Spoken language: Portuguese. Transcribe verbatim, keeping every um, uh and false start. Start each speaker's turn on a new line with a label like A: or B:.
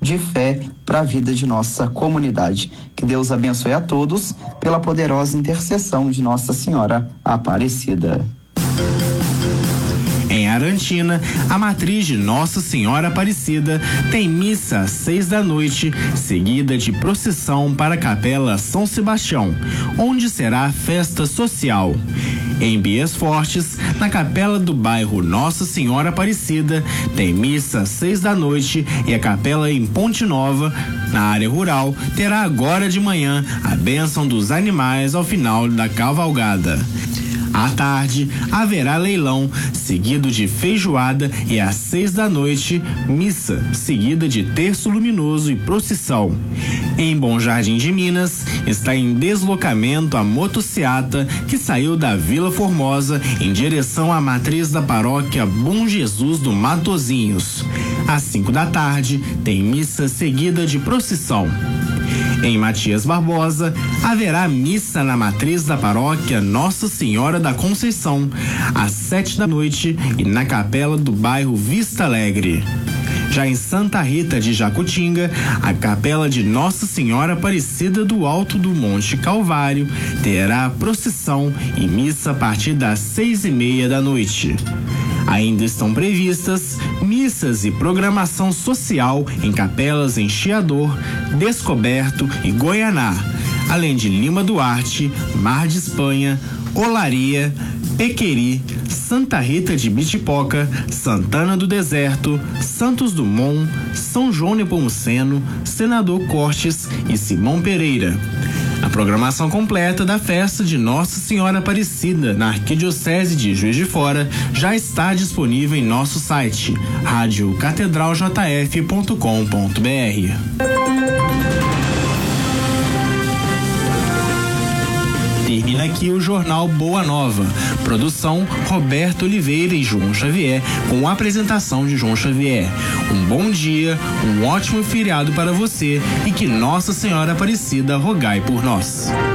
A: de fé para a vida de nossa comunidade. Que Deus abençoe a todos pela poderosa intercessão de Nossa Senhora Aparecida.
B: Em Arantina, a matriz de Nossa Senhora Aparecida tem missa às seis da noite, seguida de procissão para a Capela São Sebastião, onde será a festa social. Em Bias Fortes, na capela do bairro Nossa Senhora Aparecida, tem missa às seis da noite e a capela em Ponte Nova, na área rural, terá agora de manhã a bênção dos animais ao final da cavalgada. À tarde, haverá leilão, seguido de feijoada e às seis da noite, missa, seguida de terço luminoso e procissão. Em Bom Jardim de Minas, está em deslocamento a motociata que saiu da Vila Formosa em direção à matriz da paróquia Bom Jesus do Matozinhos. Às cinco da tarde, tem missa seguida de procissão. Em Matias Barbosa, haverá missa na matriz da paróquia Nossa Senhora da Conceição, às sete da noite e na capela do bairro Vista Alegre. Já em Santa Rita de Jacutinga, a capela de Nossa Senhora Aparecida do Alto do Monte Calvário terá procissão e missa a partir das seis e meia da noite. Ainda estão previstas missas e programação social em capelas em Chiador, Descoberto e Goianá, além de Lima Duarte, Mar de Espanha, Olaria, Pequeri, Santa Rita de Bitipoca, Santana do Deserto, Santos Dumont, São João Nepomuceno, Senador Cortes e Simão Pereira. A programação completa da festa de Nossa Senhora Aparecida na Arquidiocese de Juiz de Fora já está disponível em nosso site rádio catedral j f ponto com ponto b r. Termina aqui o Jornal Boa Nova. Produção Roberto Oliveira e João Xavier, com a apresentação de João Xavier. Um bom dia, um ótimo feriado para você e que Nossa Senhora Aparecida rogai por nós.